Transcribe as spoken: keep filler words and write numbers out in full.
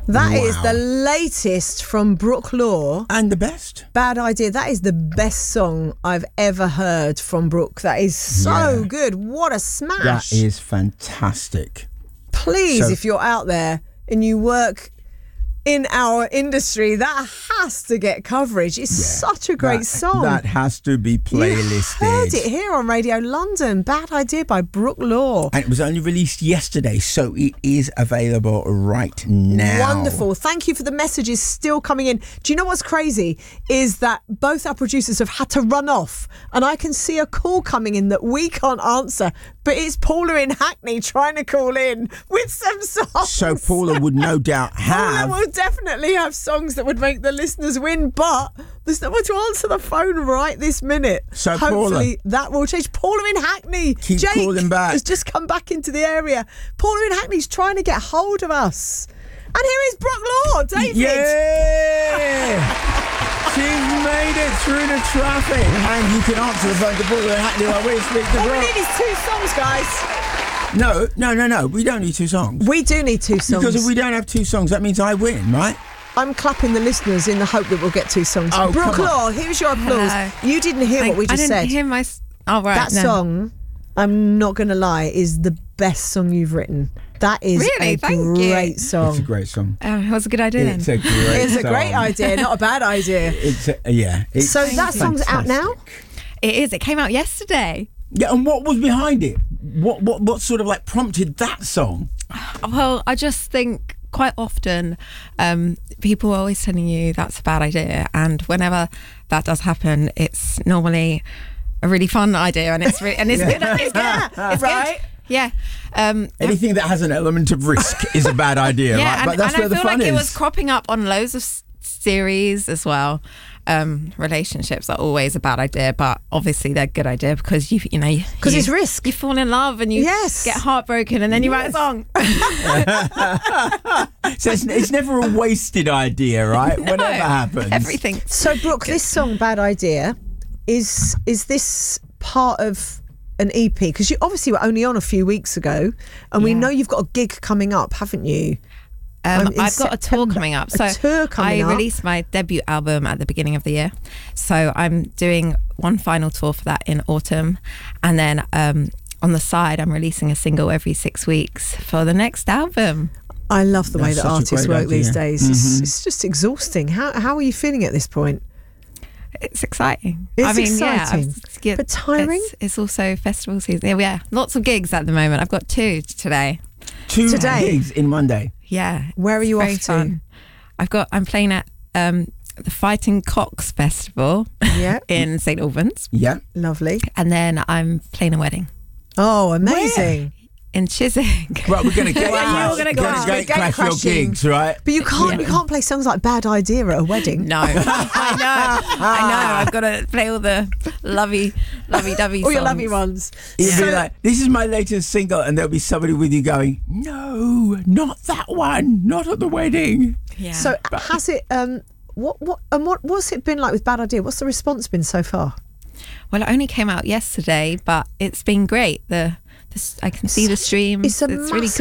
That Wow. is the latest from Brooke Law. And the best. Bad Idea. That is the best song I've ever heard from Brooke. That is so Yeah. good. What a smash. That is fantastic. Please, So- if you're out there and you work in our industry, that has to get coverage. It's Yeah. such a great that, song. That has to be playlisted. You heard it here on Radio London. Bad Idea by Brooke Law. And it was only released yesterday, so it is available right now. Wonderful. Thank you for the messages still coming in. Do you know what's crazy? Is that both our producers have had to run off, and I can see a call coming in that we can't answer, but it's Paula in Hackney trying to call in with some songs. So Paula would no doubt Paula have. will definitely have songs that would make the listeners win, but there's no one to answer the phone right this minute. So, hopefully Paula, that will change. Paula in Hackney. keep Jake calling back. has just come back into the area. Paula in Hackney's trying to get hold of us. And here is Brooke Law, David. Yeah! She's made it through the traffic. And you can answer the phone to Paula in Hackney while we speak to All we Brooke. need is two songs, guys. No, no, no, no. We don't need two songs. We do need two songs. Because if we don't have two songs, that means I win, right? I'm clapping the listeners in the hope that we'll get two songs. Oh, Brooke come on. Law, here's your applause. Hello. You didn't hear what we I just didn't said. hear my. s- Oh right, That no. song, I'm not going to lie, is the best song you've written. That is Really? a Thank you. great song. It's a great song. Uh, it was a good idea It's then. a great It's a song. great idea, not a bad idea. It's a, yeah. It's So that song's out now? fantastic. It is. It came out yesterday. Yeah, and what was behind it? What what what sort of like prompted that song? Well, I just think quite often um, people are always telling you that's a bad idea, and whenever that does happen, it's normally a really fun idea, and it's re- and it's good. It's good. It's Right. good. Yeah. Um, Anything that has an element of risk is a bad idea, yeah, right? and, But that's and where I the feel fun like is. it was cropping up on loads of s- series as well. Um, relationships are always a bad idea, but obviously they're a good idea because you you know Because you- it's risk. You fall in love and you Yes. get heartbroken, and then you write a song. So it's, it's never a wasted idea, right? Whatever happens. Everything. So, Brooke, this song, Bad Idea, is is this part of an E P? Because you obviously were only on a few weeks ago, and we Yeah. know you've got a gig coming up, haven't you? Um, Um, in I've got a tour September. coming up. A So tour coming I up. released my debut album at the beginning of the year. So I'm doing one final tour for that in autumn. And then um, on the side, I'm releasing a single every six weeks for the next album. I love the way That's that such a artists great work these idea. days. It's, it's just exhausting. How how are you feeling at this point? It's exciting. It's I mean, exciting, yeah. I've, yeah, but tiring? It's, it's also festival season. Yeah, yeah, lots of gigs at the moment. I've got two today. Two Today. gigs in one day. Yeah. Where are it's you very off to? fun. I've got. I'm playing at um, the Fighting Cocks Festival Yeah, in Saint Albans, Yeah. lovely. and then I'm playing a wedding Oh, amazing. in Chiswick. Right, we're going to get Wow. clash, You're gonna gonna go- gate gate clash your crashing. gigs, right? But you can't Yeah. you can't play songs like Bad Idea at a wedding. No, I know, I know. I've got to play all the lovey, lovey-dovey All your songs. lovely ones. You'd So- be like, this is my latest single, and there'll be somebody with you going, no, not that one, not at the wedding. Yeah. So has it um what what and what what's it been like with Bad Idea? What's the response been so far? well, it only came out yesterday, but it's been great. The, the I can see the streams. It's a really massive